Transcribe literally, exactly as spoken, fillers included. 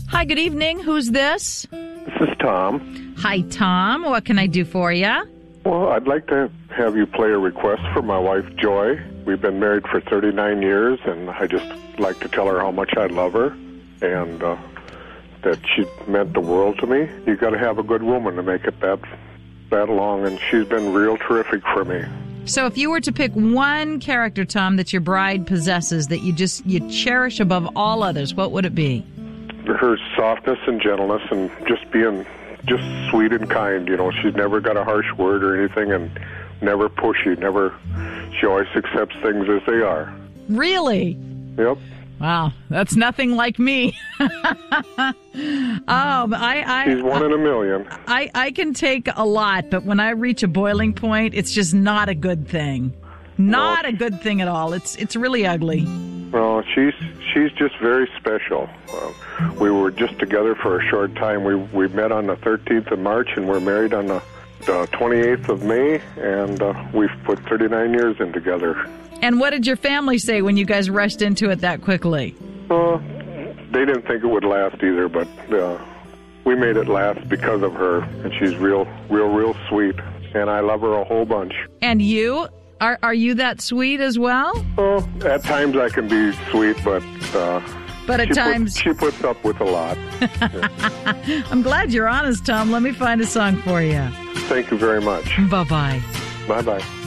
Hi, good evening. Who's this? This is Tom. Hi, Tom. What can I do for you? Well, I'd like to have you play a request for my wife, Joy. We've been married for thirty-nine years, and I just like to tell her how much I love her and uh, that she meant the world to me. You got to have a good woman to make it that that long, and she's been real terrific for me. So if you were to pick one character, Tom, that your bride possesses that you just you cherish above all others, what would it be? Her softness and gentleness and just being just sweet and kind. You know, she's never got a harsh word or anything, and never pushy, never. She always accepts things as they are. Really? Yep. Wow, that's nothing like me. oh, I, I, She's one in a million. I, I can take a lot, but when I reach a boiling point, it's just not a good thing. Not no. a good thing at all. It's it's really ugly. Well, she's she's just very special. Uh, we were just together for a short time. We we met on the thirteenth of March, and we're married on the, the twenty-eighth of May, and uh, we've put thirty-nine years in together. And what did your family say when you guys rushed into it that quickly? Uh, they didn't think it would last either, but uh, we made it last because of her, and she's real, real, real sweet, and I love her a whole bunch. And you? Are are you that sweet as well? Oh, at times I can be sweet, but uh, but at she times puts, she puts up with a lot. Yeah. I'm glad you're honest, Tom. Let me find a song for you. Thank you very much. Bye bye. Bye bye.